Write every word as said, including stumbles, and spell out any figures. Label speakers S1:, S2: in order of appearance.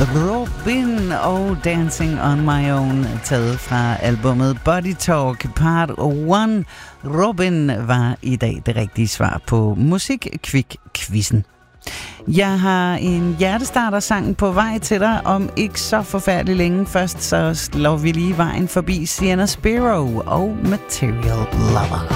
S1: Robyn og Dancing on My Own, taget fra albumet Body Talk Part et. Robyn var i dag det rigtige svar på Musik-Kvik-quizzen. Jeg har en hjertestarter-sang på vej til dig om ikke så forfærdelig længe. Først så slår vi lige vejen forbi Sienna Spiro og Material Lover.